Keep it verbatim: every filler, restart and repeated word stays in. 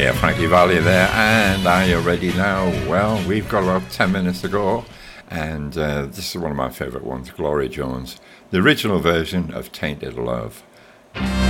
Yeah, Frankie Valli there, and are you ready now? Well, we've got about ten minutes to go, and uh, this is one of my favourite ones, Gloria Jones, the original version of Tainted Love.